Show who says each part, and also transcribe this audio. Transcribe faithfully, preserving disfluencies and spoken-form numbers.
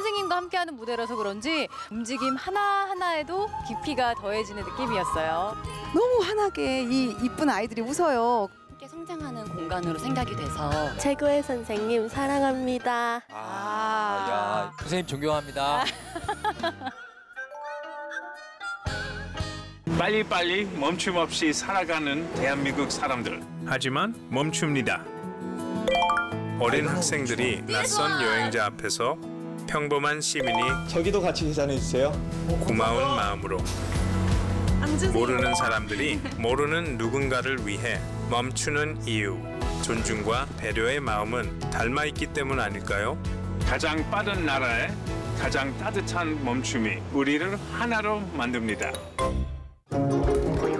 Speaker 1: 선생님과 함께하는 무대라서 그런지 움직임 하나하나에도 깊이가 더해지는 느낌이었어요.
Speaker 2: 너무 환하게 이 이쁜 아이들이 웃어요.
Speaker 3: 함께 성장하는 공간으로 생각이 돼서
Speaker 4: 최고의 선생님 사랑합니다.
Speaker 5: 아, 야, 선생님 존경합니다.
Speaker 6: 빨리빨리 멈춤 없이 살아가는 대한민국 사람들.
Speaker 7: 하지만 멈춥니다. 어린 학생들이 낯선 여행자 앞에서 평범한 시민이
Speaker 8: 저기도 같이 계산해 주세요.
Speaker 7: 고마운 마음으로 모르는 사람들이 모르는 누군가를 위해 멈추는 이유, 존중과 배려의 마음은 닮아 있기 때문 아닐까요?
Speaker 6: 가장 빠른 나라에 가장 따뜻한 멈춤이 우리를 하나로 만듭니다.